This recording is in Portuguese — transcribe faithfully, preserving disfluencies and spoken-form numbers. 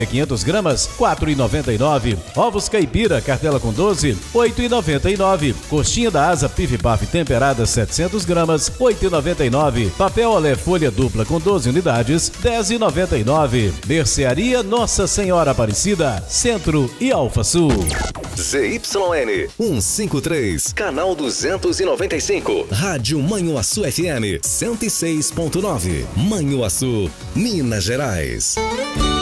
quinhentas gramas, quatro reais e noventa e nove centavos. Ovos caipira, cartela com doze, oito reais e noventa e nove centavos. Coxinha da asa Pif Paf temperada, setecentas gramas, oito reais e noventa e nove centavos. Papel Olé folha dupla com doze unidades, dez reais e noventa e nove centavos. Mercearia Nossa Senhora Aparecida, Centro e Alfa Sul. Z Y N cento e cinquenta e três, canal duzentos e noventa e cinco. Rádio Manhuaçu F M cento e seis ponto nove. Manhuaçu, Minas Gerais.